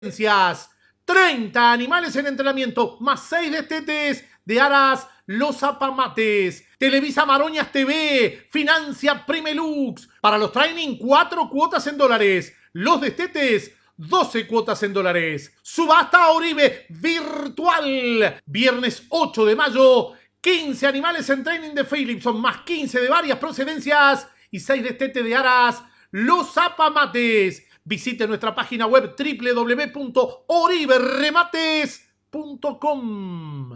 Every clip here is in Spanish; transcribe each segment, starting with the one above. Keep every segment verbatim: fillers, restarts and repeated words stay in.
treinta animales en entrenamiento, más seis destetes de Aras Los Apamates. Televisa Maroñas T V, financia Primelux. Para los training, cuatro cuotas en dólares. Los destetes, doce cuotas en dólares. Subasta Oribe virtual. Viernes ocho de mayo, quince animales en training de Philipson, más quince de varias procedencias y seis destetes de Aras Los Apamates. Visite nuestra página web doble u doble u doble u punto oribe remates punto com.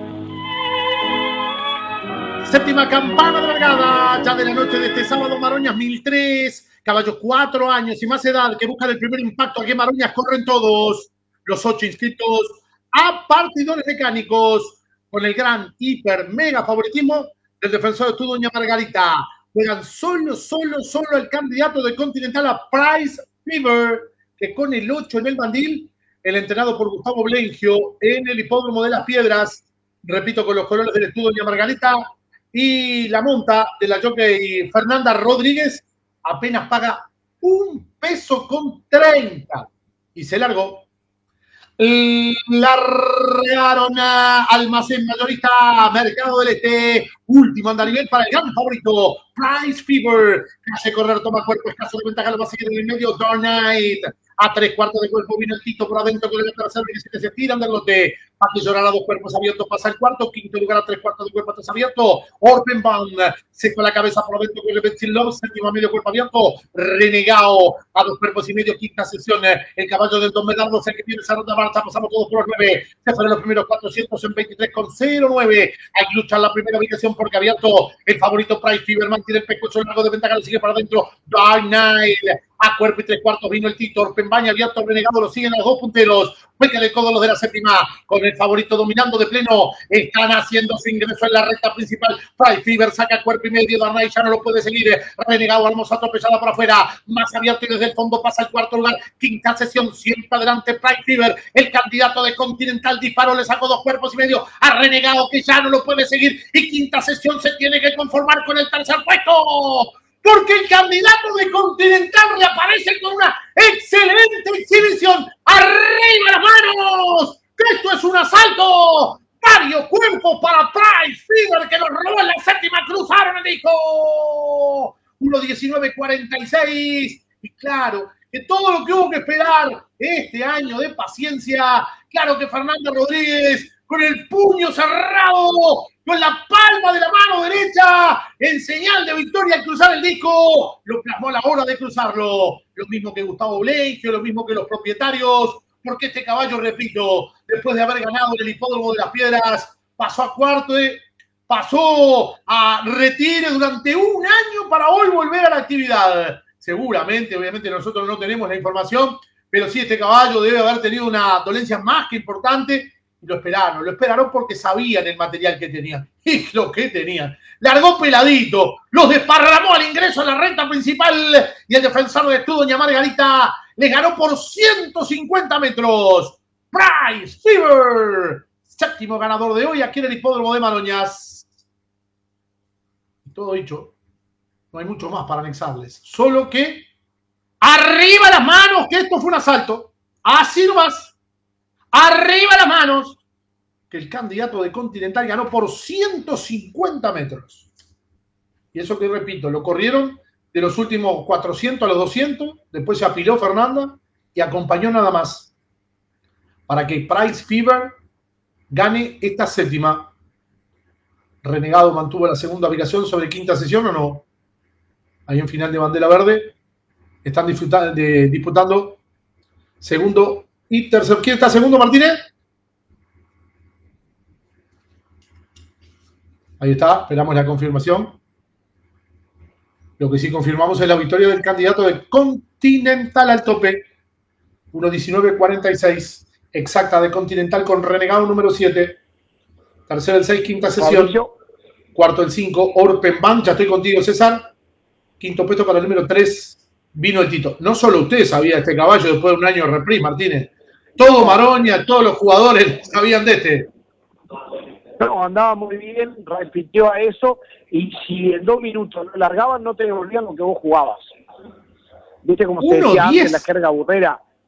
Séptima campana de largada, ya de la noche de este sábado, Maroñas mil tres, caballos cuatro años y más edad que buscan el primer impacto. Aquí en Maroñas corren todos los ocho inscritos a partidores mecánicos con el gran, hiper, mega favoritismo del defensor de tu Doña Margarita. Juegan solo, solo, solo el candidato de Continental a Price Fever, que con el ocho en el bandil, el entrenado por Gustavo Blengio en el hipódromo de Las Piedras, repito, con los colores del escudo Doña Margarita, y la monta de la jockey Fernanda Rodríguez, apenas paga un peso con treinta y se largó. Largaron a Almacén Mayorista Mercado del Este, último andarivel para el gran favorito Price Fever, que hace correr, toma cuerpo, escaso de ventaja, lo va a seguir en el medio Dark Knight, a tres cuartos de cuerpo viene el Tito por adentro con el tercero que se tira del lote, para que llorar a dos cuerpos abiertos, pasa el cuarto, quinto lugar a tres cuartos de cuerpo, tres abierto, Orpenbaum, seco la cabeza por adentro con el Betsy Love, séptimo a medio cuerpo abierto, Renegado a dos cuerpos y medio, quinta sesión, el caballo del Don Medardo, el que tiene esa ronda marcha, pasamos todos por los nueve, se fueron los primeros cuatrocientos en veintitrés con cero nueve, hay que luchar la primera ubicación porque abierto, el favorito Price Fever mantiene el pescuezo largo de ventaja, le sigue para adentro, Dark Knight, a cuerpo y tres cuartos vino el Tito, Orpenbaña abierto, Renegado, lo siguen a los dos punteros, juegan el codo los de la séptima, con el favorito dominando de pleno, están haciendo su ingreso en la recta principal, Price Fever saca cuerpo y medio, Dark Knight ya no lo puede seguir, Renegado, Almosa atropellada por afuera, más abierto y desde el fondo pasa el cuarto lugar, quinta sesión, siempre adelante Price Fever, el candidato de Continental disparó, le sacó dos cuerpos y medio a Renegado que ya no lo puede seguir y quinta sesión se tiene que conformar con el tercer puesto, porque el candidato de Continental reaparece con una excelente exhibición. ¡Arriba las manos! ¡Que esto es un asalto! Varios cuerpos para Price Fever, que nos robó en la séptima, cruzaron el disco. uno diecinueve cuarenta y seis. Y claro, que todo lo que hubo que esperar este año de paciencia, claro que Fernanda Rodríguez, con el puño cerrado, con la palma de la mano derecha, en señal de victoria al cruzar el disco, lo plasmó a la hora de cruzarlo. Lo mismo que Gustavo Blengio, lo mismo que los propietarios, porque este caballo, repito, después de haber ganado en el hipódromo de Las Piedras, pasó a cuarto, pasó a retiro durante un año para hoy volver a la actividad. Seguramente, obviamente nosotros no tenemos la información, pero sí este caballo debe haber tenido una dolencia más que importante. Y lo esperaron, lo esperaron porque sabían el material que tenían. Y lo que tenían. Largó peladito, los desparramó al ingreso a la recta principal y el defensor de tu Doña Margarita les ganó por ciento cincuenta metros. Price Fever, séptimo ganador de hoy aquí en el hipódromo de Maroñas. Y todo dicho, no hay mucho más para anexarles. Solo que arriba las manos, que esto fue un asalto. Así nomás. Arriba las manos, que el candidato de Continental ganó por ciento cincuenta metros. Y eso que repito, lo corrieron de los últimos cuatrocientos a los doscientos, después se apiló Fernanda y acompañó nada más para que Price Fever gane esta séptima. Renegado mantuvo la segunda ubicación sobre quinta sesión o no. Ahí en final de bandera verde están disfrutando, de, disputando segundo y tercero. ¿Quién está segundo, Martínez? Ahí está, esperamos la confirmación. Lo que sí confirmamos es la victoria del candidato de Continental al tope. uno diecinueve cuarenta y seis. Exacta de Continental con Renegado número siete. Tercero el seis, quinta sesión. Fabricio. Cuarto el cinco, Orpenbaum. Ya estoy contigo, César. Quinto puesto para el número tres. Vino el Tito. No solo usted sabía de este caballo después de un año de reprise, Martínez. Todo Maroña, todos los jugadores sabían de este. No, andaba muy bien, repitió a eso, y si en dos minutos lo largaban, no te devolvían lo que vos jugabas. ¿Viste cómo se decía antes la jerga burrera?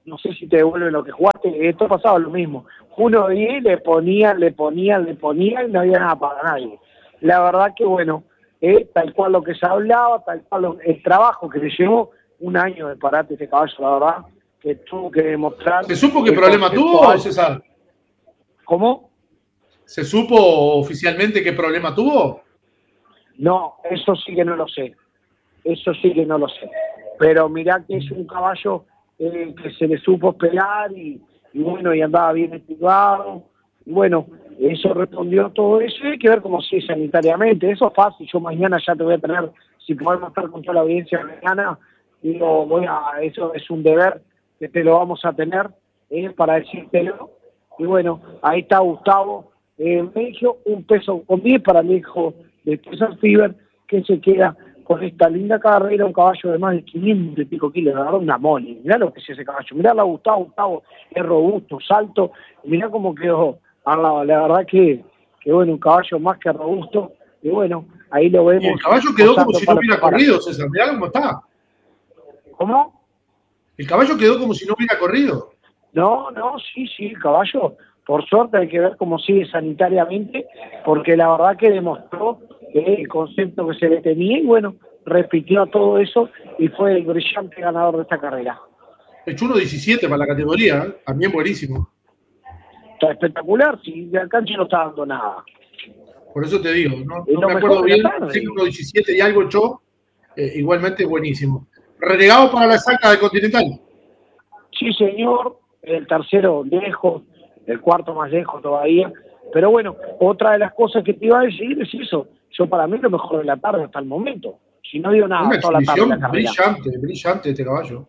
no sé si te devuelven lo que jugaste, esto pasaba lo mismo. Uno diez le ponían, le ponían, le ponían y no había nada para nadie. La verdad que bueno, eh, tal cual lo que se hablaba, tal cual lo, el trabajo que le llevó un año de parate este caballo, la verdad, que tuvo que demostrar. ¿Se supo qué problema tuvo, César? ¿Cómo? ¿Se supo oficialmente qué problema tuvo? No, eso sí que no lo sé. Eso sí que no lo sé. Pero mirá que es un caballo eh, que se le supo esperar y, y bueno, y andaba bien equipado. Y bueno, eso respondió todo eso y hay que ver cómo sigue sanitariamente. Eso es fácil. Yo mañana ya te voy a tener, si podemos estar con toda la audiencia mañana, digo, voy a, eso es un deber que te lo vamos a tener eh, para decírtelo. Y bueno, ahí está Gustavo. Eh, me dijo un peso con diez para mi hijo de César Fiber, que se queda con esta linda carrera, un caballo de más de quinientos y pico kilos, la verdad, una mole. Mirá lo que es ese caballo, mirá a Gustavo, Gustavo es robusto, salto, mirá cómo quedó al lado, la verdad que, que bueno, un caballo más que robusto, y bueno, ahí lo vemos. Y el caballo quedó como si no hubiera corrido, César, mirá cómo está. ¿Cómo? El caballo quedó como si no hubiera corrido. No, no, sí, sí, el caballo, por suerte hay que ver cómo sigue sanitariamente, porque la verdad que demostró eh, el concepto que se le tenía y bueno, repitió todo eso y fue el brillante ganador de esta carrera. Hecho uno diecisiete para la categoría, ¿eh? También buenísimo. Está espectacular, si de alcance no está dando nada. Por eso te digo, no, no me acuerdo bien, sé que uno diecisiete y algo echó, eh, igualmente buenísimo. Renegado para la exacta de Continental. Sí, señor, el tercero lejos, el cuarto más lejos todavía, pero bueno, otra de las cosas que te iba a decir es eso, yo para mí lo mejor de la tarde hasta el momento, si no dio nada una toda la tarde la carrera. Brillante, brillante este caballo.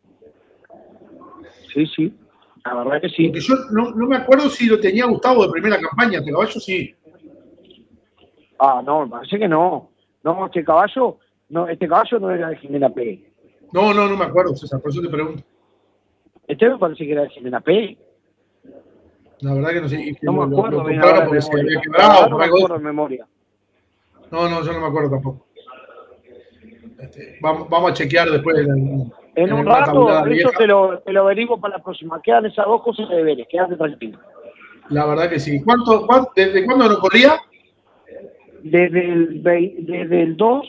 Sí, sí, la verdad que sí. Porque yo no, no me acuerdo si lo tenía Gustavo de primera campaña, este caballo sí. Ah, no, me parece que no. No, este caballo, no, este caballo no era de Jimena P. No, no, no me acuerdo, César, por eso te pregunto. Este me parece que era de Jimena P. La verdad que no sé. No lo, me acuerdo lo bien compraron porque se había quebrado. No me acuerdo en memoria. No, no, yo no me acuerdo tampoco. Este, vamos, vamos a chequear después. En, en, en un rato, eso te lo, te lo averiguo para la próxima. Quedan esas dos cosas de deberes, quédate tranquilo. La verdad que sí. ¿Cuánto, cuánto, ¿Desde cuándo no corría? Desde el, desde el dos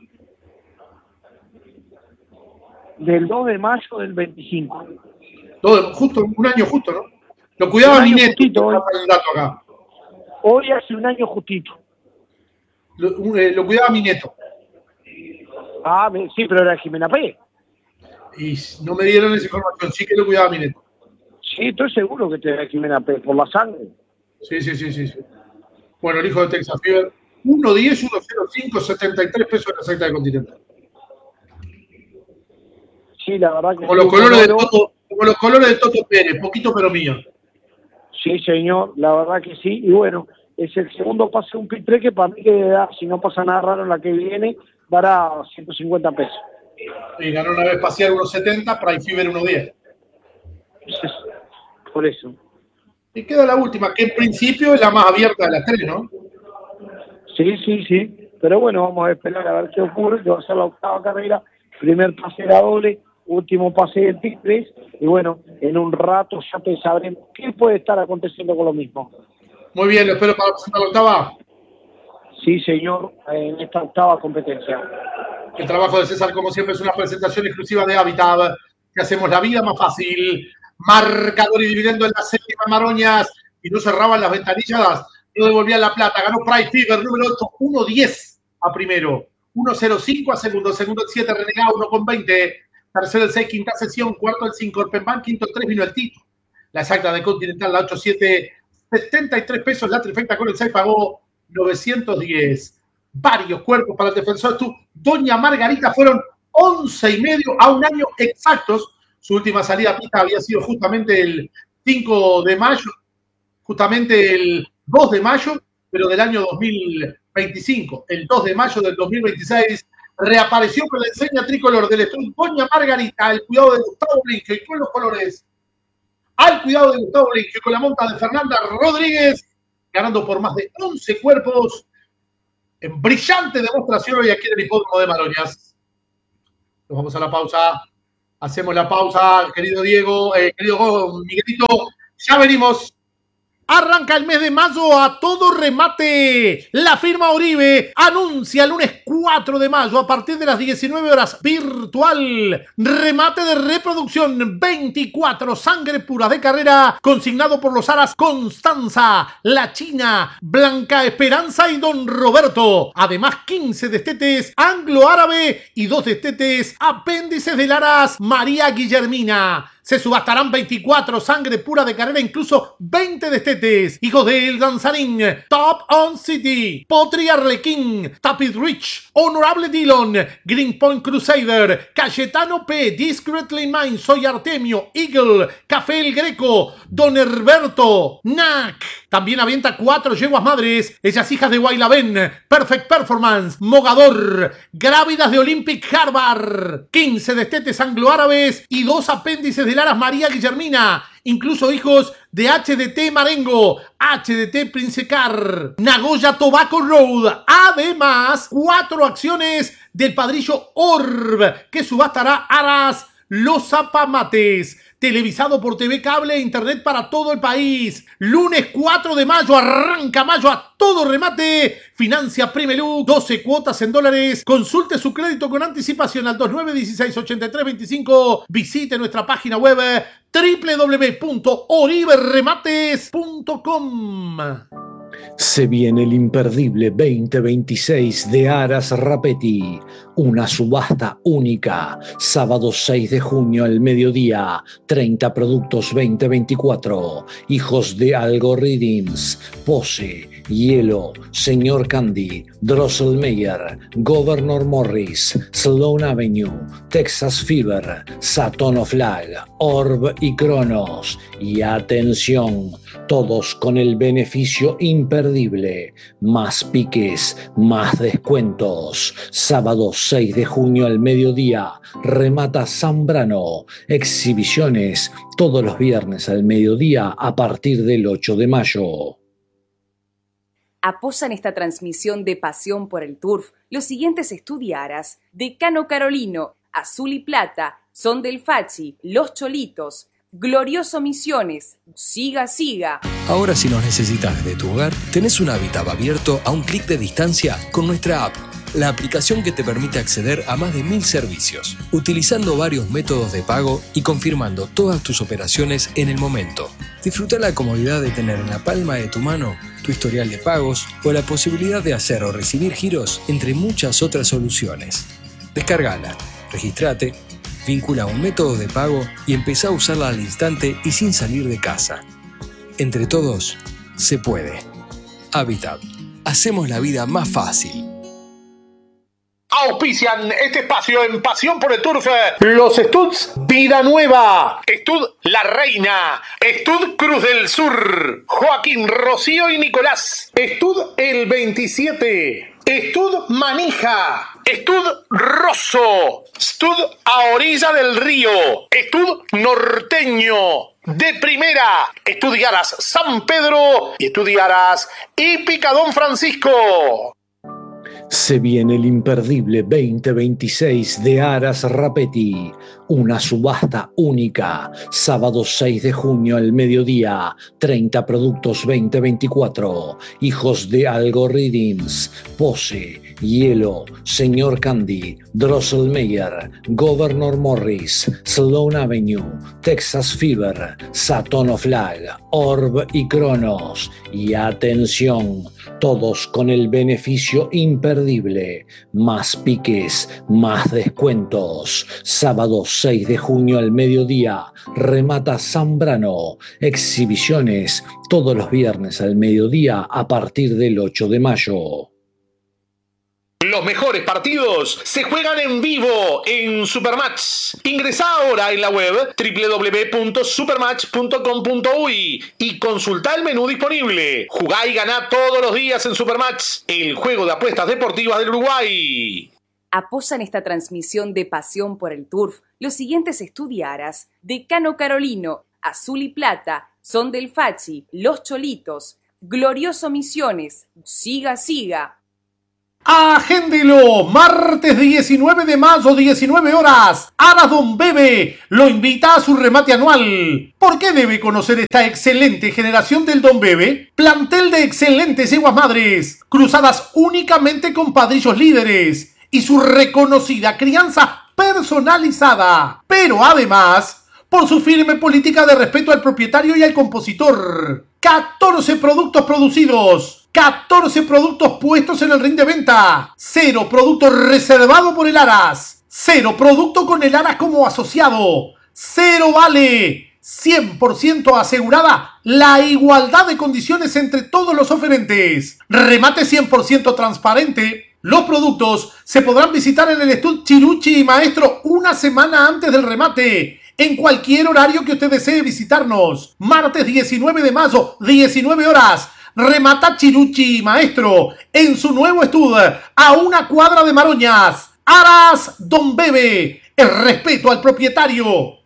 del dos de mayo del veinticinco. Todo, justo, un año justo, ¿no? Lo cuidaba mi neto. Justito, hoy. El dato acá. Hoy hace un año justito. Lo, eh, lo cuidaba mi neto. Ah, sí, pero era Jimena P. Y no me dieron esa información, sí que lo cuidaba mi neto. Sí, estoy seguro que te da Jimena P, por la sangre. Sí, sí, sí, sí, sí. Bueno, el hijo de Texas Fever, uno diez, uno cero cinco, setenta y tres pesos en la secta de Continental. Sí, la verdad que como, sí, los colores de Toto, como los colores de Toto Pérez, poquito pero mío. Sí, señor, la verdad que sí. Y bueno, es el segundo pase de un pitre que para mí que da, si no pasa nada raro en la que viene, dará ciento cincuenta pesos. Y ganó una vez espacial uno setenta, Pride Fever uno diez. Por eso. Y queda la última, que en principio es la más abierta de las tres, ¿no? Sí, sí, sí. Pero bueno, vamos a esperar a ver qué ocurre, que va a ser la octava carrera. Primer pase era doble, último pase del T tres. Y bueno, en un rato ya te sabremos qué puede estar aconteciendo con lo mismo. Muy bien, lo espero para presentar la octava. Sí, señor, en esta octava competencia. El trabajo de César, como siempre, es una presentación exclusiva de Habitat, que hacemos la vida más fácil. Marcador y dividendo en las séptimas Maroñas, y no cerraban las ventanillas, no devolvían la plata. Ganó Pride Fever, número ocho, uno diez a primero, uno cero cinco a segundo, segundo el siete, Renegado, uno con veinte, tercero el seis, quinta sesión, cuarto el cinco, el Penban, quinto el tres, vino el Tito. La exacta de Continental, la ocho siete, setenta y tres pesos, la trifecta con el seis pagó novecientos diez. Varios cuerpos para el defensor. Tú, Doña Margarita, fueron once y medio a un año exactos. Su última salida a pista había sido justamente el cinco de mayo, justamente el dos de mayo, pero del año dos mil veinticinco. El dos de mayo del dos mil veintiséis reapareció con la enseña tricolor del estudio Doña Margarita, el cuidado de Gustavo Brinque y con los colores. Al cuidado de Gustavo Brinque con la monta de Fernanda Rodríguez, ganando por más de once cuerpos en brillante demostración hoy aquí en el hipódromo de Maroñas. Nos vamos a la pausa. Hacemos la pausa, querido Diego, eh, querido Miguelito. Ya venimos. Arranca el mes de mayo a todo remate. La firma Oribe anuncia el lunes cuatro de mayo a partir de las diecinueve horas virtual. Remate de reproducción veinticuatro, sangre pura de carrera, consignado por los aras Constanza, La China, Blanca Esperanza y Don Roberto. Además, quince destetes anglo-árabe y dos destetes apéndices del aras María Guillermina. Se subastarán veinticuatro, sangre pura de carrera, incluso veinte destetes. Hijos de El Danzarín, Top On City, Potri Arlequín, Tapit Rich, Honorable Dillon, Greenpoint Crusader, Cayetano P, Discreetly Mine, Soy Artemio, Eagle, Café El Greco, Don Herberto, Nac. También avienta cuatro yeguas madres, ellas hijas de Guaylabén, Perfect Performance, Mogador, Grávidas de Olympic Harvard, quince destetes anglo-árabes y dos apéndices de Laras María Guillermina, incluso hijos de H D T Marengo, H D T Princecar, Nagoya Tobacco Road. Además, cuatro acciones del padrillo Orb, que subastará aras Los Zapamates. Televisado por T V Cable e Internet para todo el país. Lunes cuatro de mayo, arranca mayo a todo remate. Financia Primelux, doce cuotas en dólares. Consulte su crédito con anticipación al dos nueve uno seis, ocho tres dos cinco. Visite nuestra página web doble u doble u doble u punto oribe remates punto com. Se viene el imperdible veinte veintiséis de Aras Rapetti, una subasta única, sábado seis de junio al mediodía, treinta productos veinte veinticuatro, hijos de Algorithms, Pose, Hielo, Señor Candy, Drosselmeyer, Governor Morris, Sloan Avenue, Texas Fever, Saturn Flag, Orb y Cronos. Y atención, todos con el beneficio imperdible, más piques, más descuentos. Sábado seis de junio al mediodía, remata Zambrano. Exhibiciones todos los viernes al mediodía a partir del ocho de mayo. Apoyan esta transmisión de Pasión por el Turf los siguientes estudiaras: Decano Carolino, Azul y Plata, Son del Fachi, Los Cholitos, Glorioso Misiones, Siga Siga. Ahora, si nos necesitas desde tu hogar, tenés un Habitat abierto a un clic de distancia con nuestra app, la aplicación que te permite acceder a más de mil servicios, utilizando varios métodos de pago y confirmando todas tus operaciones en el momento. Disfruta la comodidad de tener en la palma de tu mano tu historial de pagos o la posibilidad de hacer o recibir giros, entre muchas otras soluciones. Descárgala, registrate, vincula un método de pago y empezá a usarla al instante y sin salir de casa. Entre todos, se puede. Habitat. Hacemos la vida más fácil. Auspician este espacio en Pasión por el Turf los Studs Vida Nueva, Stud La Reina, Stud Cruz del Sur, Joaquín, Rocío y Nicolás, Stud El veintisiete, Stud Manija, Stud Rosso, Stud A Orilla del Río, Stud Norteño, de Primera, Estudiaras San Pedro y Estudiaras Hípica Don Francisco. Se viene el imperdible veinte veintiséis de Aras Rapetti, una subasta única, sábado seis de junio al mediodía, treinta productos veinte veinticuatro, hijos de Algorithms, Pose, Hielo, Señor Candy, Drosselmeyer, Governor Morris, Sloan Avenue, Texas Fever, Saturn Flag, Orb y Cronos. Y atención, todos con el beneficio imperdible, más piques, más descuentos. Sábado seis de junio al mediodía, remata Zambrano. Exhibiciones todos los viernes al mediodía a partir del ocho de mayo. Los mejores partidos se juegan en vivo en Supermatch. Ingresá ahora en la web doble u doble u doble u punto supermatch punto com punto uy y consultá el menú disponible. Jugá y ganá todos los días en Supermatch, el juego de apuestas deportivas del Uruguay. Apoyan esta transmisión de Pasión por el Turf los siguientes estudiaras: Decano Carolino, Azul y Plata, Son del Fachi, Los Cholitos, Glorioso Misiones, Siga Siga. Agéndelo, martes diecinueve de mayo, diecinueve horas. Aras Don Bebe lo invita a su remate anual. ¿Por qué debe conocer esta excelente generación del Don Bebe? Plantel de excelentes yeguas madres, cruzadas únicamente con padrillos líderes y su reconocida crianza personalizada. Pero además, por su firme política de respeto al propietario y al compositor. catorce productos producidos, catorce productos puestos en el ring de venta, cero producto reservado por el Aras, cero producto con el Aras como asociado, cero vale, cien por ciento asegurada la igualdad de condiciones entre todos los oferentes, remate cien por ciento transparente. Los productos se podrán visitar en el estudio Chiruchi y Maestro una semana antes del remate, en cualquier horario que usted desee visitarnos. Martes diecinueve de mayo, diecinueve horas. Remata Chiruchi Maestro en su nuevo estudio a una cuadra de Maroñas. Aras Don Bebe, el respeto al propietario.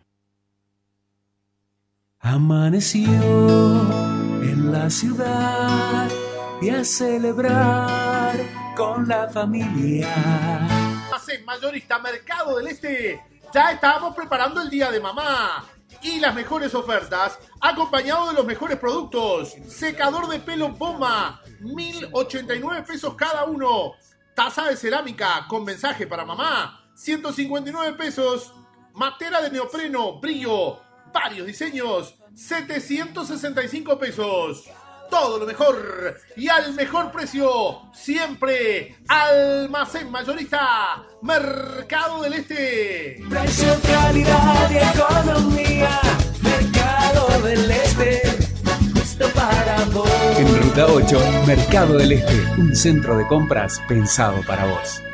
Amaneció en la ciudad y a celebrar con la familia. En Mayorista Mercado del Este ya estábamos preparando el Día de Mamá y las mejores ofertas, acompañado de los mejores productos. Secador de pelo Poma, mil ochenta y nueve pesos cada uno. Taza de cerámica con mensaje para mamá, ciento cincuenta y nueve pesos. Matera de neopreno, brillo, varios diseños, setecientos sesenta y cinco pesos. Todo lo mejor y al mejor precio, siempre. Almacén Mayorista Mercado del Este. Precio, calidad y economía. Mercado del Este, justo para vos. En Ruta ocho, Mercado del Este, un centro de compras pensado para vos.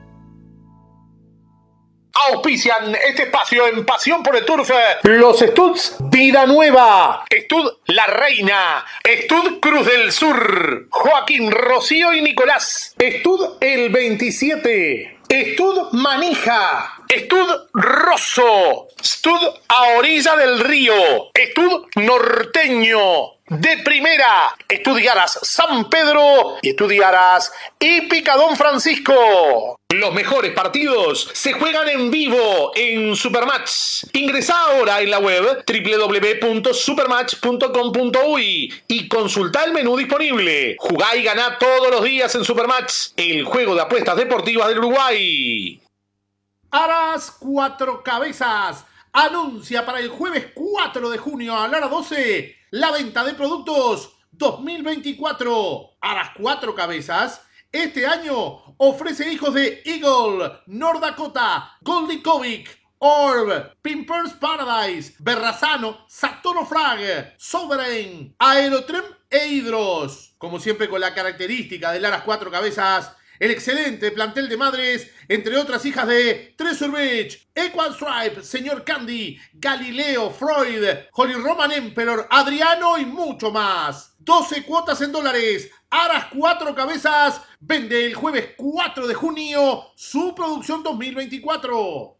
Auspician este espacio en Pasión por el Turf. Los Studs Vida Nueva, Stud La Reina, Stud Cruz del Sur, Joaquín, Rocío y Nicolás, Stud El veintisiete, Stud Manija, Stud Rosso, Stud A Orilla del Río, Stud Norteño. De primera, Estudiaras San Pedro y Estudiaras y Picadón Francisco. Los mejores partidos se juegan en vivo en Supermatch. Ingresá ahora en la web doble u doble u doble u punto supermatch punto com punto uy y consultá el menú disponible. Jugá y ganá todos los días en Supermatch, el juego de apuestas deportivas del Uruguay. Aras Cuatro Cabezas anuncia para el jueves cuatro de junio a la hora doce la venta de productos dos mil veinticuatro. Aras Cuatro Cabezas este año ofrece hijos de Eagle, North Dakota, Goldie Kovic, Orb, Pimpers Paradise, Berrazano, Satono Frag, Sovereign, Aerotrem e Hidros. Como siempre con la característica del Aras Cuatro Cabezas, el excelente plantel de madres, entre otras hijas de Treasure Beach, Equal Stripe, Señor Candy, Galileo, Freud, Holy Roman Emperor, Adriano y mucho más. doce cuotas en dólares. Aras Cuatro Cabezas vende el jueves cuatro de junio su producción dos mil veinticuatro.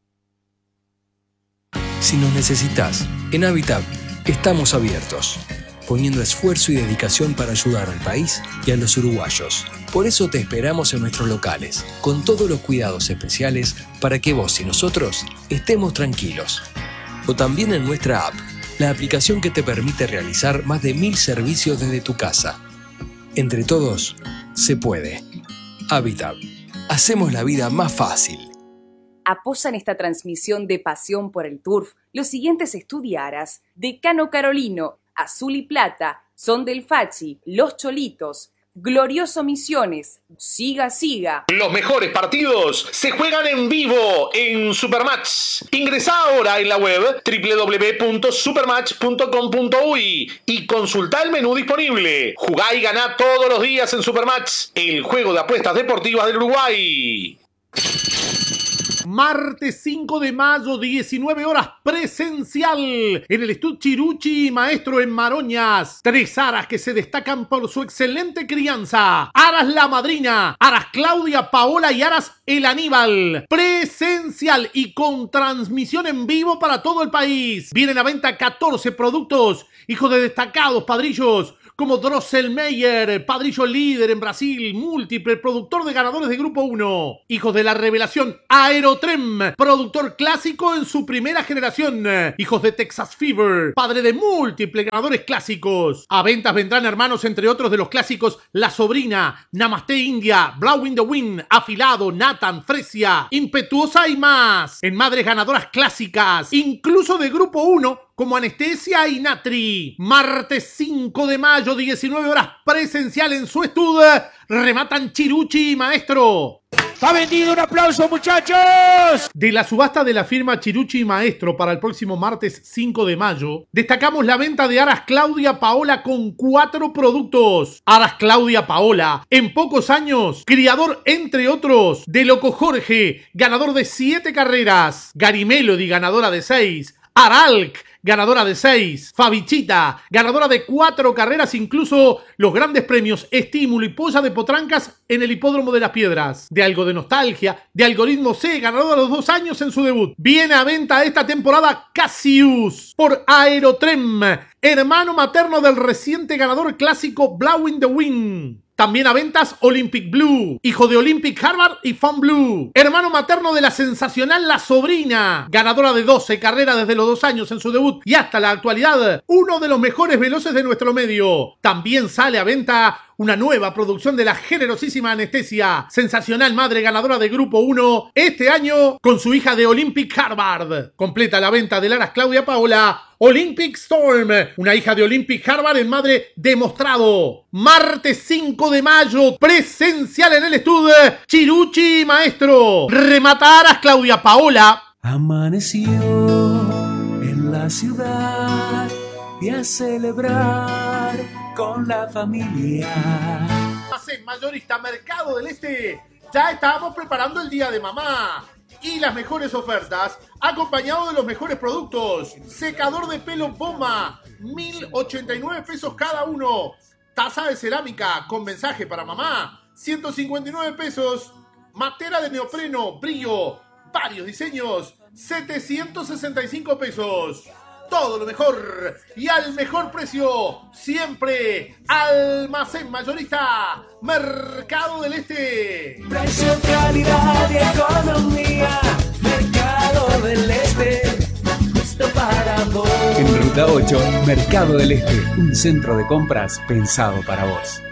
Si nos necesitas, en Habitat estamos abiertos, poniendo esfuerzo y dedicación para ayudar al país y a los uruguayos. Por eso te esperamos en nuestros locales, con todos los cuidados especiales para que vos y nosotros estemos tranquilos. O también en nuestra app, la aplicación que te permite realizar más de mil servicios desde tu casa. Entre todos, se puede. Habitat. Hacemos la vida más fácil. Apoyan esta transmisión de Pasión por el Turf los siguientes estudiaras: Decano Carolino, Azul y Plata, Son del Fachi, Los Cholitos, Glorioso Misiones, Siga Siga. Los mejores partidos se juegan en vivo en Supermatch. Ingresá ahora en la web doble u doble u doble u punto supermatch punto com punto uy y consultá el menú disponible. Jugá y ganá todos los días en Supermatch, el juego de apuestas deportivas del Uruguay. Martes cinco de mayo, diecinueve horas, presencial en el estudio Chiruchi Maestro en Maroñas. Tres aras que se destacan por su excelente crianza: Aras La Madrina, Aras Claudia Paola y Aras El Aníbal. Presencial y con transmisión en vivo para todo el país. Vienen a venta catorce productos, hijos de destacados padrillos como Drosselmeyer, padrillo líder en Brasil, múltiple productor de ganadores de Grupo uno. Hijos de la revelación Aerotrem, productor clásico en su primera generación. Hijos de Texas Fever, padre de múltiples ganadores clásicos. A ventas vendrán hermanos entre otros de los clásicos La Sobrina, Namaste India, Blowing the Wind, Afilado, Nathan, Fresia, Impetuosa y más. En madres ganadoras clásicas, incluso de Grupo uno, como Anestesia y Natri. Martes cinco de mayo, diecinueve horas, presencial en su estudio. Rematan Chiruchi y Maestro. ¡Está vendido! ¡Un aplauso, muchachos! De la subasta de la firma Chiruchi y Maestro para el próximo martes cinco de mayo, destacamos la venta de Aras Claudia Paola con cuatro productos. Aras Claudia Paola, en pocos años, criador entre otros de Loco Jorge, ganador de siete carreras. Gary Melody, ganadora de seis. Aralc, ganadora de seis. Fabichita, ganadora de cuatro carreras, incluso los grandes premios Estímulo y Polla de Potrancas en el Hipódromo de las Piedras. De Algo de Nostalgia, de Algoritmo C, ganadora de los dos años en su debut. Viene a venta esta temporada Cassius por Aerotrem, hermano materno del reciente ganador clásico Blowing the Wind. También a ventas Olympic Blue, hijo de Olympic Harvard y Fun Blue. Hermano materno de la sensacional La Sobrina, ganadora de doce carreras desde los dos años en su debut y hasta la actualidad, uno de los mejores veloces de nuestro medio. También sale a venta una nueva producción de la generosísima Anestesia, sensacional madre ganadora de Grupo uno, este año con su hija de Olympic Harvard. Completa la venta de Aras Claudia Paola, Olympic Storm, una hija de Olympic Harvard en madre demostrado. Martes cinco de mayo, presencial en el estudio, Chiruchi Maestro. Remata Aras Claudia Paola. Amaneció en la ciudad y a celebrar con la familia. En Mayorista Mercado del Este, ya estábamos preparando el día de mamá. Y las mejores ofertas, acompañado de los mejores productos. Secador de pelo Poma, mil ochenta y nueve pesos cada uno. Taza de cerámica con mensaje para mamá, ciento cincuenta y nueve pesos. Matera de neopreno, brillo, varios diseños, setecientos sesenta y cinco pesos. Todo lo mejor y al mejor precio, siempre. Almacén Mayorista Mercado del Este. Precio, calidad y economía. Mercado del Este, justo para vos. En Ruta ocho, Mercado del Este, un centro de compras pensado para vos.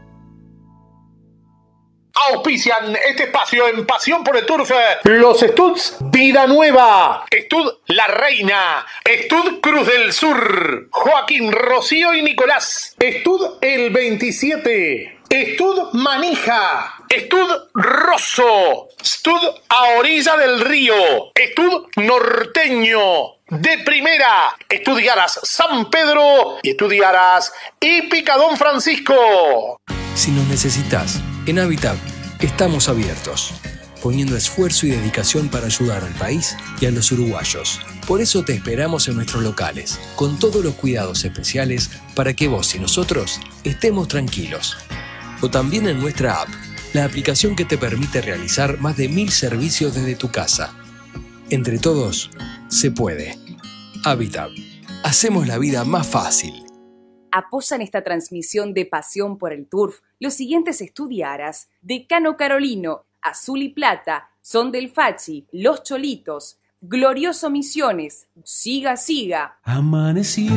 Auspician este espacio en Pasión por el Turf. Los Studs Vida Nueva, Stud La Reina, Stud Cruz del Sur, Joaquín, Rocío y Nicolás, Stud El veintisiete, Stud Manija, Stud Rosso, Stud A Orilla del Río, Stud Norteño, de Primera, Estudiaras San Pedro y Estudiaras y Picadón Francisco. Si nos necesitas, en Habitat estamos abiertos, poniendo esfuerzo y dedicación para ayudar al país y a los uruguayos. Por eso te esperamos en nuestros locales, con todos los cuidados especiales para que vos y nosotros estemos tranquilos. O también en nuestra app, la aplicación que te permite realizar más de mil servicios desde tu casa. Entre todos, se puede. Habitat. Hacemos la vida más fácil. Apoyan esta transmisión de Pasión por el Turf los siguientes estudiaras: Decano Carolino, Azul y Plata, Son del Fachi, Los Cholitos, Glorioso Misiones, Siga Siga. Amaneció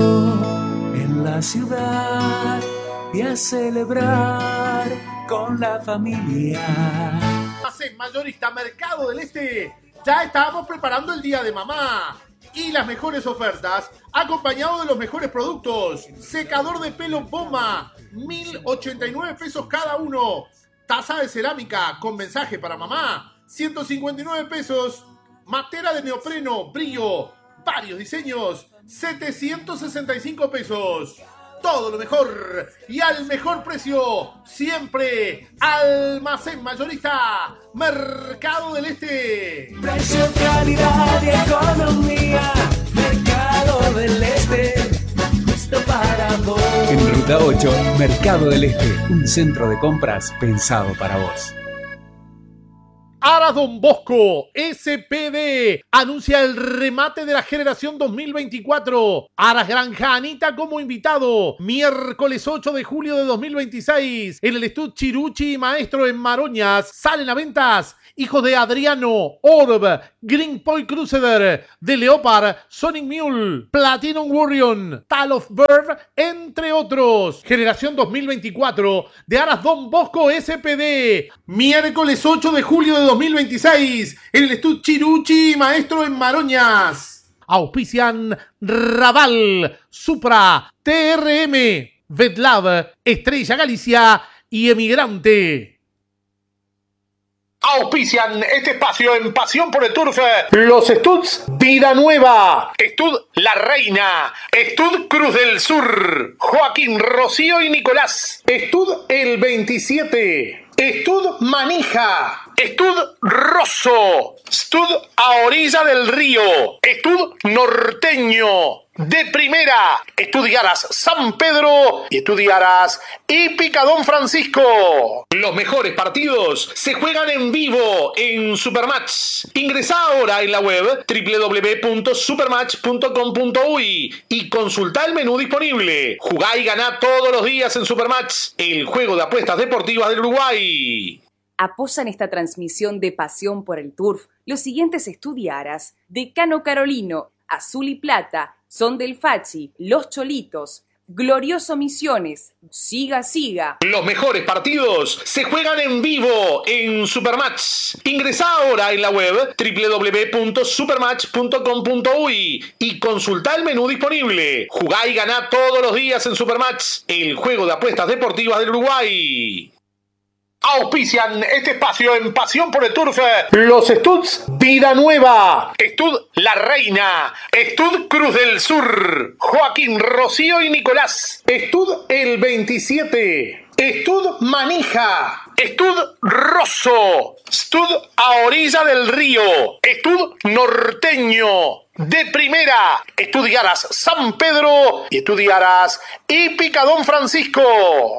en la ciudad y a celebrar con la familia. En Mayorista Mercado del Este, ya estábamos preparando el día de mamá. Y las mejores ofertas, acompañado de los mejores productos. Secador de pelo Poma, mil ochenta y nueve pesos cada uno. Taza de cerámica con mensaje para mamá, ciento cincuenta y nueve pesos. Matera de neopreno, brillo, varios diseños, setecientos sesenta y cinco pesos. Todo lo mejor y al mejor precio, siempre. Almacén Mayorista Mercado del Este. Precio, calidad y economía. Mercado del Este, justo para vos. En Ruta ocho, Mercado del Este, un centro de compras pensado para vos. Aras Don Bosco, S P D, anuncia el remate de la generación dos mil veinticuatro. Aras Granja Anita como invitado. Miércoles ocho de julio de dos mil veintiséis. En el Estud Chiruchi y Maestro en Maroñas. Salen a ventas hijos de Adriano, Orb, Green Point Crusader, The Leopard, Sonic Mule, Platinum Warrior, Tal of Bird, entre otros. Generación dos mil veinticuatro de Aras Don Bosco S P D. Miércoles ocho de julio de dos mil veintiséis. En el Estud Chiruchi y Maestro en Maroñas. Auspician Raval, Supra, T R M, Vetlab, Estrella Galicia y Emigrante. Auspician este espacio en Pasión por el Turf. Los Studs Vida Nueva, Estud La Reina, Estud Cruz del Sur, Joaquín, Rocío y Nicolás, Estud El veintisiete, Estud Manija, Estud Rosso, Estud A Orilla del Río, Estud Norteño, de Primera, Estudiaras San Pedro y Estudiaras Hípica Don Francisco. Los mejores partidos se juegan en vivo en Supermatch. Ingresá ahora en la web doble u doble u doble u punto supermatch punto com punto uy y consultá el menú disponible. Jugá y ganá todos los días en Supermatch, el juego de apuestas deportivas del Uruguay. Apoyan esta transmisión de Pasión por el Turf los siguientes estudiaras: Decano Carolino, Azul y Plata, Son del Fachi, Los Cholitos, Glorioso Misiones, Siga Siga. Los mejores partidos se juegan en vivo en Supermatch. Ingresá ahora en la web doble u doble u doble u punto supermatch punto com punto uy y consultá el menú disponible. Jugá y ganá todos los días en Supermatch, el juego de apuestas deportivas del Uruguay. Auspician este espacio en Pasión por el Turf. Los Studs Vida Nueva, Estud La Reina, Estud Cruz del Sur, Joaquín, Rocío y Nicolás, Estud El veintisiete, Estud Manija, Estud Rosso, Estud A Orilla del Río, Estud Norteño, de Primera, Estudiaras San Pedro y Estudiaras Hípica Don Francisco.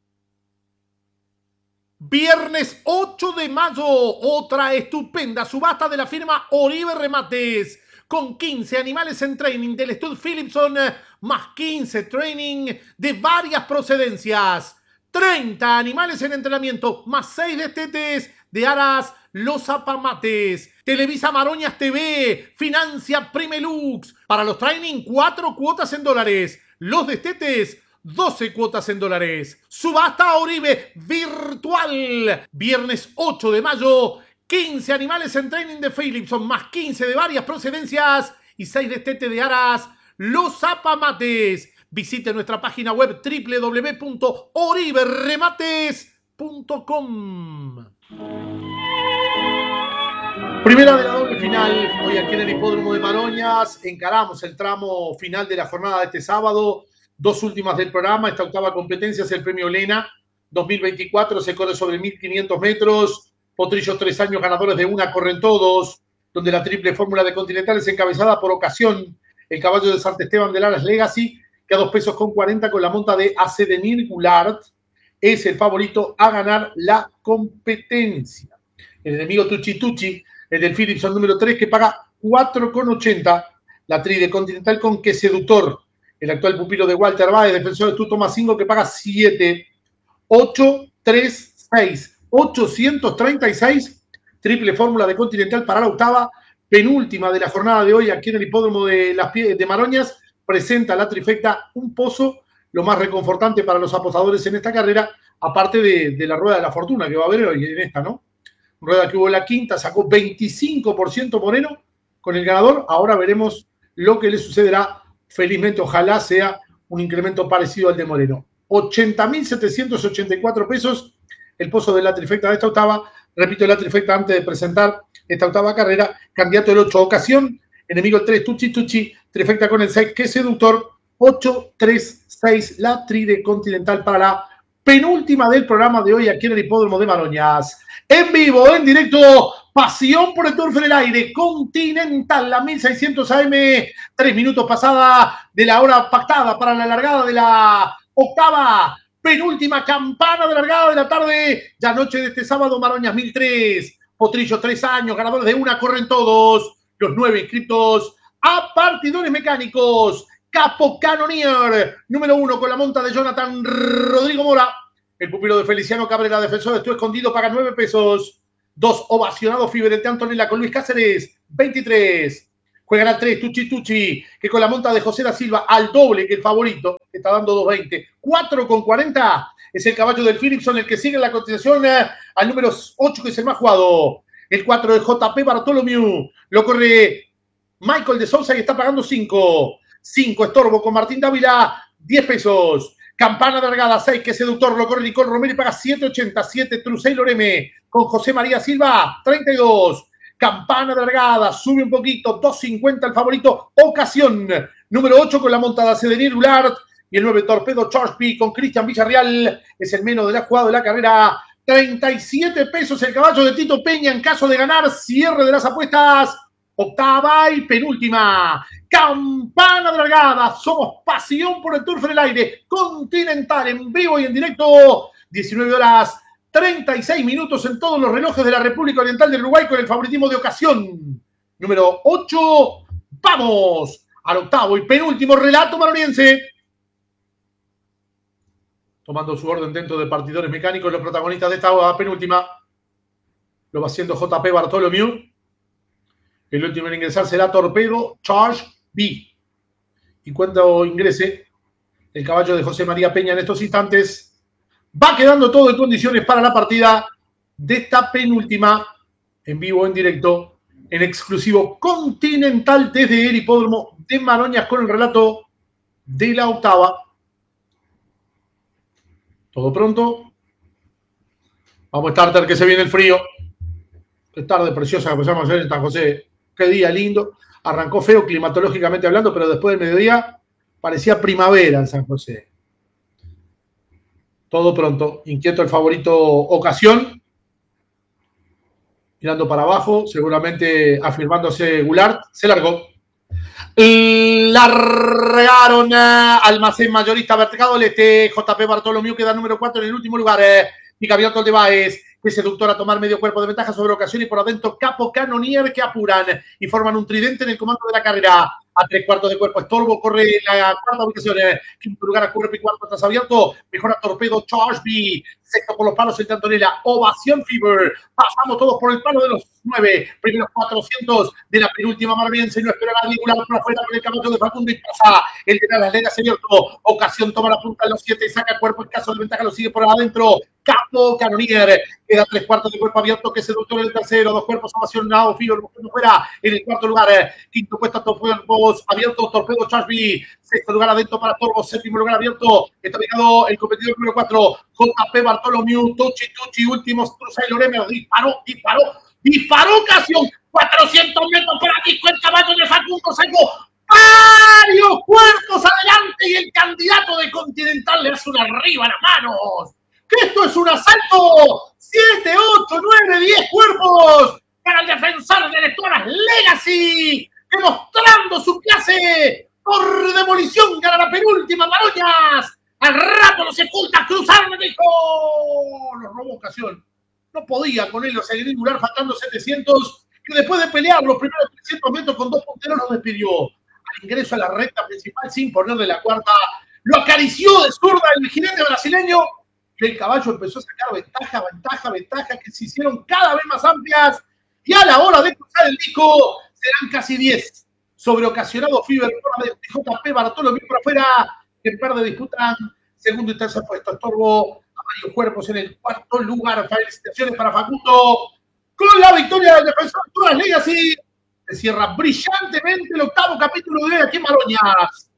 Viernes ocho de mayo, otra estupenda subasta de la firma Oribe Remates, con quince animales en training del Stud Philipson, más quince training de varias procedencias, treinta animales en entrenamiento, más seis destetes de Aras Los Apamates. Televisa Maroñas T V, financia Primelux. Para los training, cuatro cuotas en dólares. Los destetes, doce cuotas en dólares. Subasta Oribe virtual. Viernes ocho de mayo. quince animales en training de Philipson, más quince de varias procedencias y seis destetes de Aras Los Apamates. Visite nuestra página web doble u doble u doble u punto oribe remates punto com. Primera de la doble final, hoy aquí en el Hipódromo de Maroñas. Encaramos el tramo final de la jornada de este sábado. Dos últimas del programa. Esta octava competencia es el Premio Lena dos mil veinticuatro. Se corre sobre mil quinientos metros. Potrillos tres años ganadores de una corren todos. Donde la triple fórmula de Continental es encabezada por Ocasión, el caballo de Sant Esteban del Aras Legacy, que a dos pesos con cuarenta con la monta de Acedenir Goulart es el favorito a ganar la competencia. El enemigo Tucci Tucci, el del Philipson número tres, que paga cuatro con ochenta. La tri de Continental con Que Seductor, el actual pupilo de Walter Baez, defensor de Tuto Mazingo, que paga siete. ocho, tres, seis. ochocientos treinta y seis. Triple fórmula de Continental para la octava, penúltima de la jornada de hoy aquí en el Hipódromo de, las, de Maroñas. Presenta la trifecta un pozo, lo más reconfortante para los apostadores en esta carrera, aparte de, de la rueda de la fortuna que va a haber hoy en esta, ¿no? Rueda que hubo en la quinta, sacó veinticinco por ciento Moreno con el ganador. Ahora veremos lo que le sucederá. Felizmente, ojalá sea un incremento parecido al de Moreno. ochenta mil setecientos ochenta y cuatro pesos el pozo de la trifecta de esta octava. Repito la trifecta antes de presentar esta octava carrera. Candidato el ocho, Ocasión. Enemigo el tres, Tucci Tucci. Trifecta con el seis, Que Seductor. ocho, tres, seis, la tri de Continental para la penúltima del programa de hoy aquí en el Hipódromo de Maroñas. En vivo, en directo, Pasión por el Turf en el aire, Continental, la mil seiscientos A M, tres minutos pasada de la hora pactada para la largada de la octava, penúltima campana de largada de la tarde, ya noche de este sábado, Maroñas mil tres, Potrillo, tres años, ganadores de una, corren todos. Los nueve inscritos a partidores mecánicos. Capo Canonier, número uno con la monta de Jonathan Rodrigo Mora. El pupilo de Feliciano Cabrera, defensor de Estuvo Escondido, paga nueve pesos. Dos, Ovacionado Fibre de Antonella con Luis Cáceres, veintitrés. Juegan a tres, Tucci Tucci, que con la monta de José da Silva al doble que el favorito, que está dando dos veinte. cuatro con cuarenta es el caballo del Philipson, el que sigue en la cotización eh, al número ocho, que es el más jugado. El cuatro de J P Bartolomeu, lo corre Michael de Sousa y está pagando cinco. cinco, Estorbo con Martín Dávila, diez pesos. Campana de Argada, seis, que seductor, lo corre Nicole Romero y paga siete ochenta. siete, Trucey Loreme con José María Silva, treinta y dos. Campana de Argada, sube un poquito, dos cincuenta el favorito, Ocasión. Número ocho con la montada Cedenir Ulart. Y el nueve, Torpedo Chorsby con Cristian Villarreal, es el menos de la jugada de la carrera. treinta y siete pesos el caballo de Tito Peña en caso de ganar. Cierre de las apuestas. Octava y penúltima. Campana de Largada. Somos pasión por el turf en el aire. Continental en vivo y en directo. diecinueve horas treinta y seis minutos en todos los relojes de la República Oriental del Uruguay con el favoritismo de Ocasión. Número ocho. Vamos al octavo y penúltimo relato maroniense. Tomando su orden dentro de partidores mecánicos, los protagonistas de esta penúltima. Lo va haciendo J P Bartolomeu. El último en ingresar será Torpedo Charge B. Y cuando ingrese el caballo de José María Peña en estos instantes, va quedando todo en condiciones para la partida de esta penúltima, en vivo, en directo, en exclusivo continental desde el hipódromo de Maroñas con el relato de la octava. Todo pronto. Vamos, starter, que se viene el frío. Qué tarde preciosa que empezamos a hacer en San José. Qué día lindo. Arrancó feo climatológicamente hablando, pero después del mediodía parecía primavera en San José. Todo pronto. Inquieto el favorito Ocasión. Mirando para abajo, seguramente afirmándose Goulart. Se largó. Largaron Almacén Mayorista Mercado del Este. J P Bartolomeu queda número cuatro en el último lugar. Y Gabriel de Baez, que es seductor a tomar medio cuerpo de ventaja sobre Ocasión y por adentro Capo Canonier, que apuran y forman un tridente en el comando de la carrera. A tres cuartos de cuerpo Estorbo, corre la cuarta ubicación. Quinto lugar a Curry, cuarto atrás abierto. Mejora Torpedo Chorsby. Sexto por los palos el de Antonella. Ovación Fever. Pasamos todos por el palo de los nueve. Primeros cuatrocientos de la penúltima marbiense. No espera nadie. Una por afuera con el caballo de Facundo y pasa. El de las leras abierto. Ocasión toma la punta de los siete y saca cuerpo. En caso de ventaja lo sigue por adentro. Capo Canonier. Queda tres cuartos de cuerpo abierto, que seductor en el tercero. Dos cuerpos ovacionados. Fever buscando fuera en el cuarto lugar. Quinto puesto a dos cuerpos abiertos. Torpedo Charsby. Sexto lugar adentro para Torbo. Séptimo lugar abierto. Está ubicado el competidor número cuatro. J P Bartolomeu. Tucci Tucci. Últimos. Trucey Loreme. Disparó, disparó. Disparó Ocasión. cuatrocientos metros para disco. El caballo de Facundo sacó varios cuerpos adelante y el candidato de Continental le hace una arriba a las manos. Que esto es un asalto. siete, ocho, nueve, diez cuerpos para el defensor de Lectoras Legacy, demostrando su clase por demolición. Gana la penúltima Maroñas. Al rato no se oculta, cruzar, me dijo. Lo robó Ocasión. No podía con él, los Gular faltando setecientos, que después de pelear los primeros trescientos metros con dos punteros los despidió. Al ingreso a la recta principal sin ponerle la cuarta, lo acarició de zurda el jinete brasileño. Que el caballo empezó a sacar ventaja, ventaja, ventaja, que se hicieron cada vez más amplias, y a la hora de cruzar el disco serán casi diez sobre Ocasionado Fever por de J P Bartolomeu por afuera, que en par de disputan segundo y tercer puesto. Estorbo a varios cuerpos en el cuarto lugar. Felicitaciones para Facundo con la victoria del defensor Lectoras Legacy. Se cierra brillantemente el octavo capítulo de hoy aquí en Maroñas.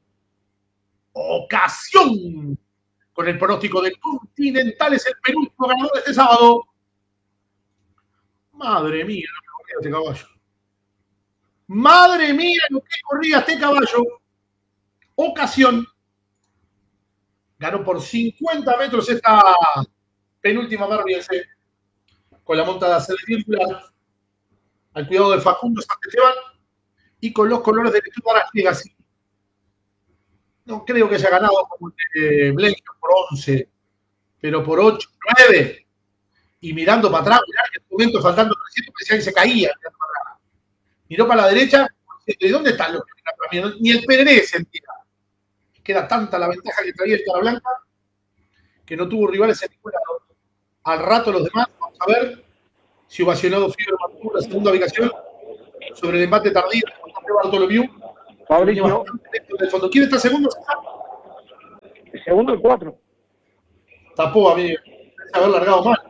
Ocasión, con el pronóstico de Continental, es el penúltimo ganador de este sábado. Madre mía, lo que corría este caballo. Madre mía, lo que corría este caballo. Ocasión. Ganó por cincuenta metros esta penúltima marbiense. Con la montada Cedenir al cuidado de Facundo Santesteban y con los colores de Lectoras Legacy. No creo que haya ganado como el de Blenio por once, pero por ocho, nueve. y mirando para atrás, mirá que en un momento faltando trescientos, parecía que se caía. Miró para la derecha, ¿de dónde están los que vienen? Ni el Pedré sentía. Que era tanta la ventaja que traía el Cara Blanca que no tuvo rivales en ningún lado. Al rato los demás, vamos a ver si Ovacionado Fiebre mantuvo la segunda ubicación sobre el empate tardío de Bartolomeu. Fabricio. Del fondo. ¿Quién está segundo? El segundo, el cuatro. Tapó a mí, pese a haber largado mal.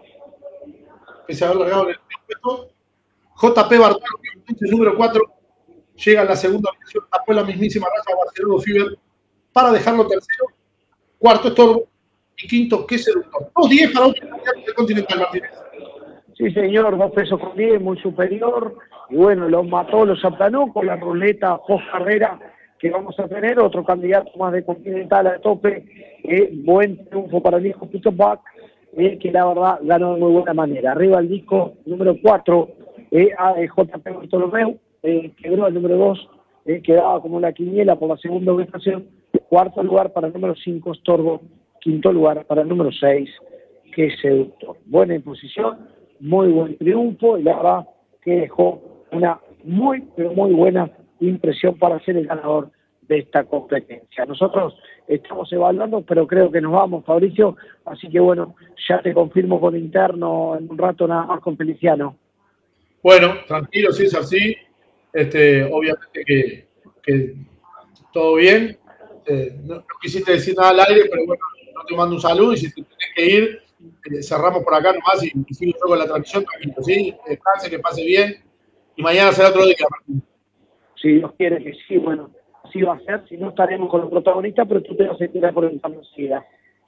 Pese a haber largado en el puesto. J P Bartolomeu, entonces número cuatro, llega a la segunda ubicación, tapó la mismísima raza Barcelona Fieber para dejarlo tercero. Cuarto Estorbo y quinto que seductor. dos diez para otro candidato del Continental, Martínez. Sí, señor, dos pesos con diez, muy superior. Y bueno, los mató, los aplanó con la ruleta post carrera que vamos a tener. Otro candidato más de Continental a tope. Eh, buen triunfo para el disco Peter Buck, eh, que la verdad ganó de muy buena manera. Arriba el disco número cuatro, eh, J P Bartolomeu, eh, quebró el número dos, eh, quedaba como la quiniela por la segunda ubicación. Cuarto lugar para el número cinco, Estorbo. Quinto lugar para el número seis, que es Seductor. Buena imposición, muy buen triunfo y la verdad que dejó una muy, pero muy buena impresión para ser el ganador de esta competencia. Nosotros estamos evaluando, pero creo que nos vamos, Fabricio, así que bueno, ya te confirmo con interno en un rato nada más con Feliciano. Bueno, tranquilo, si es así, este, obviamente que, que todo bien. Eh, no, no quisiste decir nada al aire, pero bueno, no te mando un saludo y si te tenés que ir, eh, cerramos por acá nomás y, y sigo yo con la transmisión, tranquilo, ¿sí? Descanse, que pase bien y mañana será otro día, Martín. Si Dios quiere que sí, bueno, así va a ser, si no estaremos con los protagonistas, pero tú te vas a enterar por el enseguida.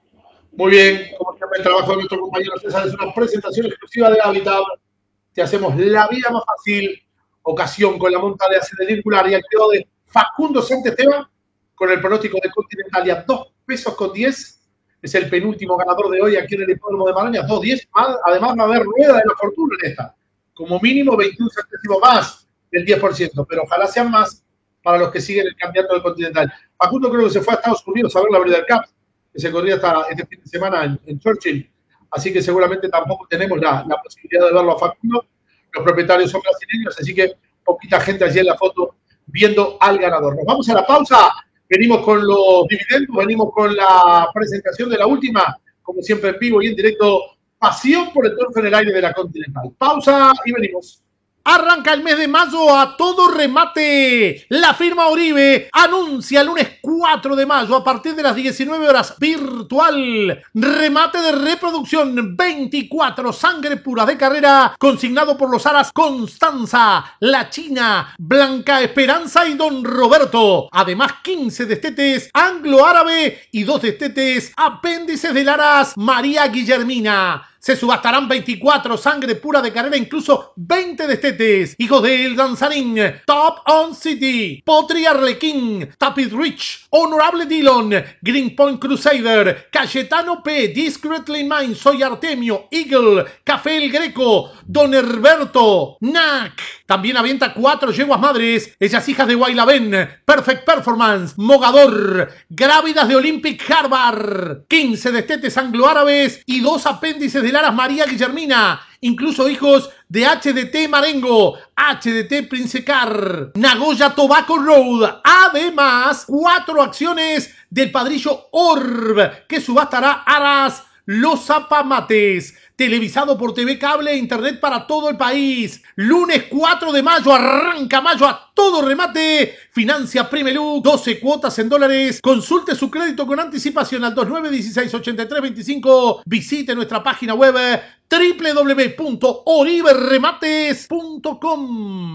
Muy bien, como siempre el trabajo de nuestro compañero César es una presentación exclusiva de Habitat. Te hacemos la vida más fácil, ocasión con la monta de acero circular y al cuidado de Facundo Santesteban, con el pronóstico de Continentalia, dos pesos con diez, es el penúltimo ganador de hoy aquí en el hipódromo de Marañas, dos diez, además va a haber rueda de la fortuna en esta, como mínimo veintiún centésimos más del diez por ciento, pero ojalá sean más para los que siguen el campeonato del Continental. Facundo creo que se fue a Estados Unidos a ver la Breeders' Cup, que se corría hasta este fin de semana en, en Churchill, así que seguramente tampoco tenemos la, la posibilidad de verlo a Facundo. Los propietarios son brasileños, así que poquita gente allí en la foto viendo al ganador. Nos vamos a la pausa. Venimos con los dividendos, venimos con la presentación de la última, como siempre en vivo y en directo, pasión por el turf en el aire de la Continental. Pausa y venimos. Arranca el mes de mayo a todo remate. La firma Oribe anuncia el lunes cuatro de mayo a partir de las diecinueve horas virtual. Remate de reproducción veinticuatro, sangre pura de carrera, consignado por los aras Constanza, La China, Blanca Esperanza y Don Roberto. Además quince destetes anglo-árabe y dos destetes apéndices del aras María Guillermina. Se subastarán veinticuatro, sangre pura de carrera, incluso veinte destetes. Hijos de El Danzarín, Top On City, Potri Arlequín, Tapit Rich, Honorable Dillon, Greenpoint Crusader, Cayetano P, Discreetly Mine, Soy Artemio, Eagle, Café El Greco, Don Herberto, Nac. También avienta cuatro yeguas madres, ellas hijas de Guaylabén, Perfect Performance, Mogador, Grávidas de Olympic Harvard, quince destetes anglo-árabes y dos apéndices de Aras María Guillermina, incluso hijos de H D T Marengo, H D T Princecar, Nagoya Tobacco Road. Además, cuatro acciones del padrillo Orb, que subastará Aras Los Zapamates. Televisado por T V Cable e Internet para todo el país. Lunes cuatro de mayo, arranca mayo a todo remate. Financia Primelú, doce cuotas en dólares. Consulte su crédito con anticipación al veintinueve dieciséis ochenta y tres veinticinco. Visite nuestra página web doble u doble u doble u punto oribe remates punto com.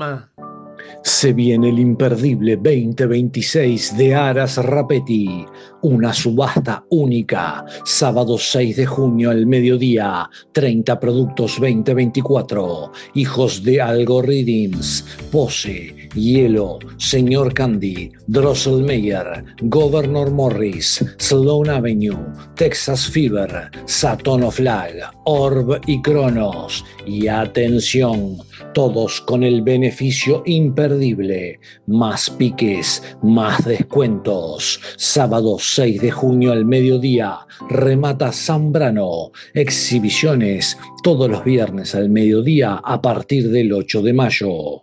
Se viene el imperdible veinte veintiséis de Aras Rapetti, una subasta única, sábado seis de junio al mediodía, treinta productos veinte veinticuatro, hijos de Algorithms, Pose, Hielo, Señor Candy, Drosselmeyer, Governor Morris, Sloan Avenue, Texas Fever, Saturn Flag, Orb y Cronos. Y atención, todos con el beneficio imperdible imperdible. Más piques, más descuentos. Sábado seis de junio al mediodía, remata Zambrano. Exhibiciones todos los viernes al mediodía a partir del ocho de mayo.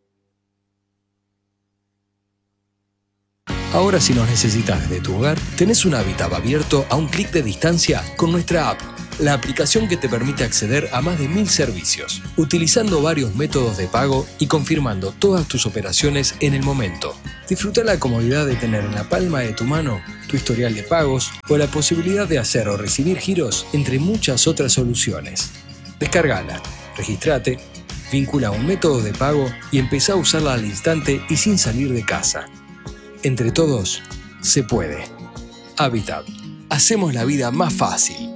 Ahora si nos necesitas desde tu hogar, tenés un hábitat abierto a un clic de distancia con nuestra app, la aplicación que te permite acceder a más de mil servicios, utilizando varios métodos de pago y confirmando todas tus operaciones en el momento. Disfruta la comodidad de tener en la palma de tu mano tu historial de pagos o la posibilidad de hacer o recibir giros entre muchas otras soluciones. Descárgala, registrate, vincula un método de pago y empezá a usarla al instante y sin salir de casa. Entre todos, se puede. Habitat. Hacemos la vida más fácil.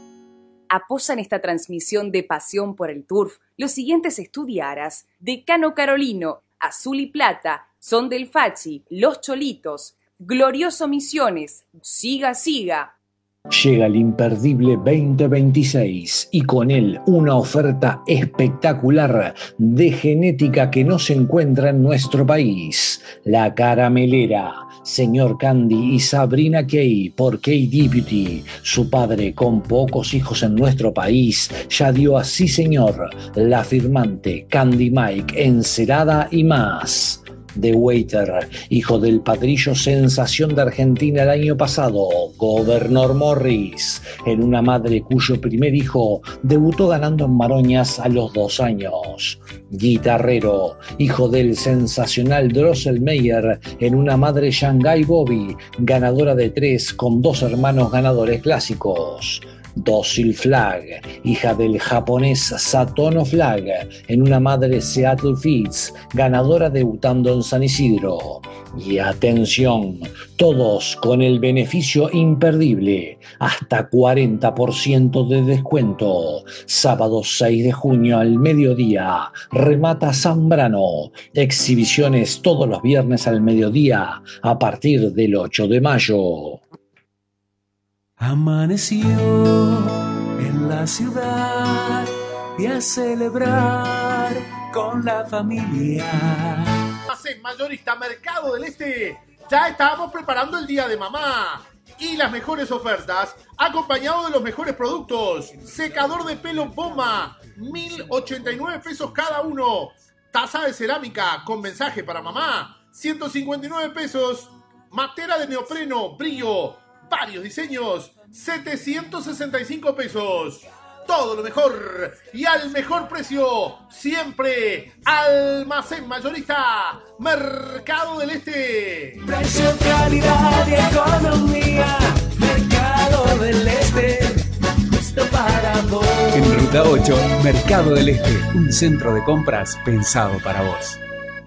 Apoyan esta transmisión de Pasión por el Turf los siguientes estudiaras: Decano Carolino, Azul y Plata, Son del Fachi, Los Cholitos, Glorioso Misiones, Siga Siga. Llega el imperdible veinte veintiséis y con él una oferta espectacular de genética que no se encuentra en nuestro país. La Caramelera, Señor Candy y Sabrina Kay por Kay Deputy. Su padre, con pocos hijos en nuestro país, ya dio a sí señor la firmante Candy Mike, Encelada y más. The Waiter, hijo del padrillo sensación de Argentina el año pasado, Governor Morris, en una madre cuyo primer hijo debutó ganando en Maroñas a los dos años. Guitarrero, hijo del sensacional Drosselmeyer, en una madre Shanghai Bobby, ganadora de tres con dos hermanos ganadores clásicos. Dócil Flag, hija del japonés Satono Flag, en una madre Seattle Fits, ganadora debutando en San Isidro. Y atención, todos con el beneficio imperdible, hasta cuarenta por ciento de descuento. Sábado seis de junio al mediodía, remata Zambrano. Exhibiciones todos los viernes al mediodía, a partir del ocho de mayo. Amaneció en la ciudad y a celebrar con la familia. Almacén Mayorista Mercado del Este, ya estábamos preparando el Día de Mamá y las mejores ofertas, acompañado de los mejores productos. Secador de pelo Bomba, mil ochenta y nueve pesos cada uno. Taza de cerámica con mensaje para mamá, ciento cincuenta y nueve pesos. Matera de neopreno, brillo, varios diseños, setecientos sesenta y cinco pesos. Todo lo mejor y al mejor precio. Siempre Almacén Mayorista Mercado del Este. Precio, calidad y economía. Mercado del Este. Justo para vos. En Ruta ocho, Mercado del Este. Un centro de compras pensado para vos.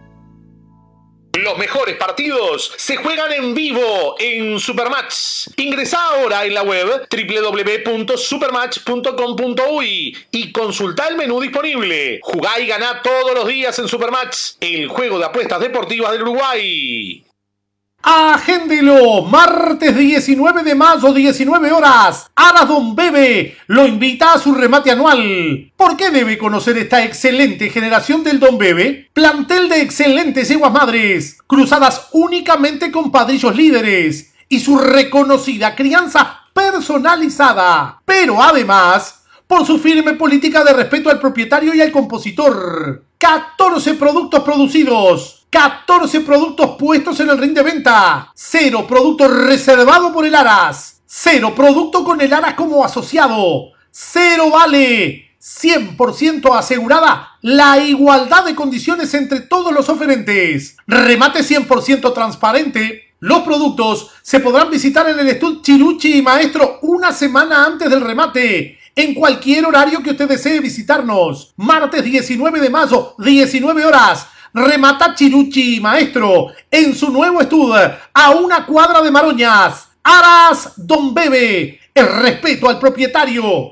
Los mejores partidos se juegan en vivo en Supermatch. Ingresá ahora en la web doble u doble u doble u punto supermatch punto com punto uy y consultá el menú disponible. Jugá y ganá todos los días en Supermatch, el juego de apuestas deportivas del Uruguay. Agéndelo, martes diecinueve de mayo, diecinueve horas. Aras Don Bebe lo invita a su remate anual. ¿Por qué debe conocer esta excelente generación del Don Bebe? Plantel de excelentes yeguas madres, cruzadas únicamente con padrillos líderes y su reconocida crianza personalizada. Pero además, por su firme política de respeto al propietario y al compositor. catorce productos producidos. catorce productos puestos en el ring de venta. Cero producto reservado por el Aras. Cero producto con el Aras como asociado. Cero vale. cien por ciento asegurada la igualdad de condiciones entre todos los oferentes. Remate cien por ciento transparente. Los productos se podrán visitar en el estudio Chiruchi y Maestro una semana antes del remate. En cualquier horario que usted desee visitarnos. Martes diecinueve de mayo, diecinueve horas. Remata Chiruchi Maestro en su nuevo estudio a una cuadra de Maroñas. Aras Don Bebe, el respeto al propietario.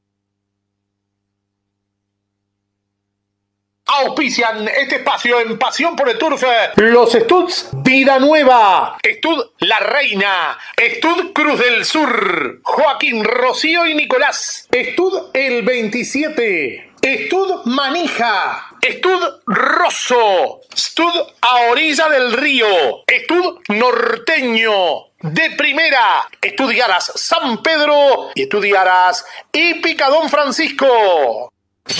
Auspician este espacio en Pasión por el Turf. Los Studs Vida Nueva, Stud La Reina, Stud Cruz del Sur, Joaquín, Rocío y Nicolás, Stud El veintisiete. Estud Manija, Estud Rosso, Estud a orilla del río, Estud Norteño, de primera, Estudiaras San Pedro y Estudiaras Hípica Don Francisco.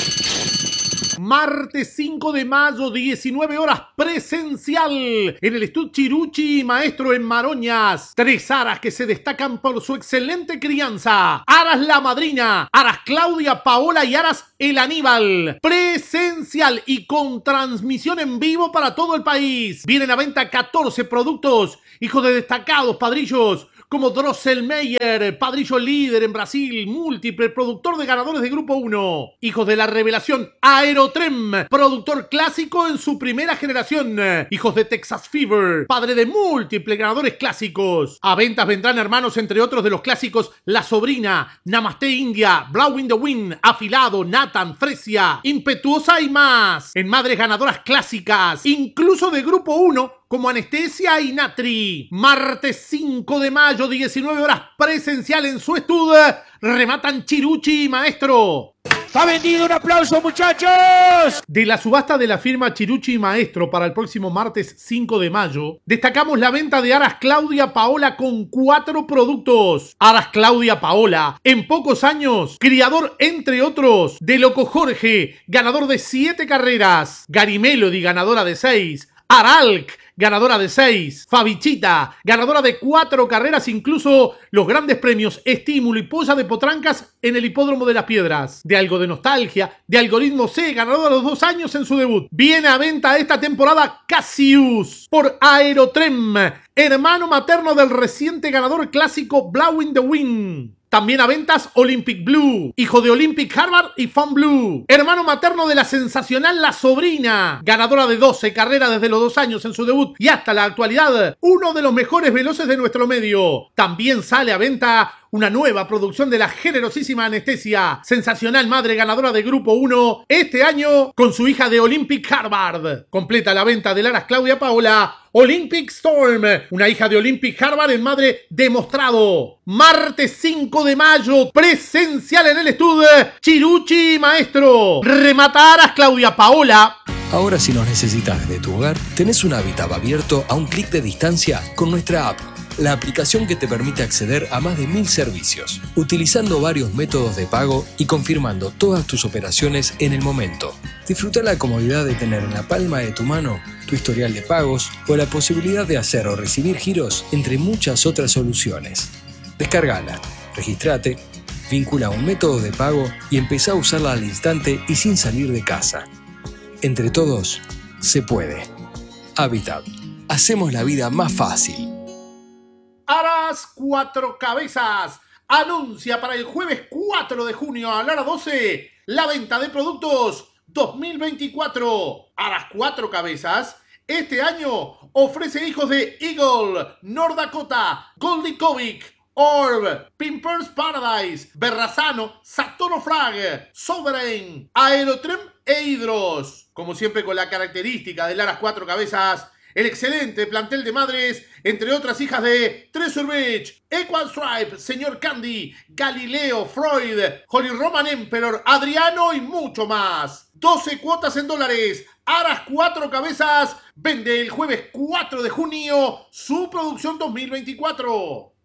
Martes cinco de mayo, diecinueve horas, presencial en el Estud Chiruchi Maestro en Maroñas. Tres aras que se destacan por su excelente crianza. Aras La Madrina, Aras Claudia Paola y Aras El Aníbal. Presencial y con transmisión en vivo para todo el país. Vienen a venta catorce productos, hijos de destacados padrillos como Drosselmeyer, padrillo líder en Brasil, múltiple productor de ganadores de Grupo uno. Hijos de la revelación Aerotrem, productor clásico en su primera generación. Hijos de Texas Fever, padre de múltiples ganadores clásicos. A ventas vendrán hermanos, entre otros de los clásicos, La Sobrina, Namaste India, Blow in the Wind, Afilado, Nathan, Fresia, Impetuosa y más. En madres ganadoras clásicas, incluso de Grupo uno, como Anestesia y Natri. Martes cinco de mayo, diecinueve horas, presencial en su estudio. Rematan Chiruchi y Maestro. ¡Está vendido! ¡Un aplauso, muchachos! De la subasta de la firma Chiruchi y Maestro para el próximo martes cinco de mayo, destacamos la venta de Aras Claudia Paola con cuatro productos. Aras Claudia Paola, en pocos años, criador, entre otros, de Loco Jorge, ganador de siete carreras. Gary Melody, ganadora de seis. Aralk, ganadora de seis. Fabichita, ganadora de cuatro carreras, incluso los grandes premios Estímulo y Polla de Potrancas en el Hipódromo de las Piedras. De Algo de Nostalgia, de Algoritmo C, ganadora de los dos años en su debut. Viene a venta esta temporada Cassius por Aerotrem, hermano materno del reciente ganador clásico Blow in the Wind. También a ventas Olympic Blue, hijo de Olympic Harvard y Fun Blue. Hermano materno de la sensacional La Sobrina, ganadora de doce carreras desde los dos años en su debut y hasta la actualidad, uno de los mejores veloces de nuestro medio. También sale a venta una nueva producción de la generosísima Anestesia, sensacional madre ganadora de Grupo uno, este año con su hija de Olympic Harvard. Completa la venta de Aras Claudia Paola, Olympic Storm, una hija de Olympic Harvard en madre demostrado. Martes cinco de mayo, presencial en el estudio Chiruchi Maestro. Remata Aras Claudia Paola. Ahora, si nos necesitas desde tu hogar, tenés un hábitat abierto a un clic de distancia con nuestra app. La aplicación que te permite acceder a más de mil servicios, utilizando varios métodos de pago y confirmando todas tus operaciones en el momento. Disfruta la comodidad de tener en la palma de tu mano tu historial de pagos o la posibilidad de hacer o recibir giros, entre muchas otras soluciones. Descárgala, regístrate, vincula un método de pago y empezá a usarla al instante y sin salir de casa. Entre todos, se puede. Habitat. Hacemos la vida más fácil. Aras Cuatro Cabezas anuncia para el jueves cuatro de junio a la hora doce la venta de productos dos mil veinticuatro. Aras Cuatro Cabezas este año ofrece hijos de Eagle, North Dakota, Goldie Kovic, Orb, Pimpers Paradise, Berrazano, Satono Frag, Sovereign, Aerotrem e Hidros. Como siempre, con la característica del Aras Cuatro Cabezas, el excelente plantel de madres, entre otras hijas de Treasure Beach, Equal Stripe, Señor Candy, Galileo, Freud, Holy Roman Emperor, Adriano y mucho más. doce cuotas en dólares. Aras Cuatro Cabezas vende el jueves cuatro de junio su producción dos mil veinticuatro.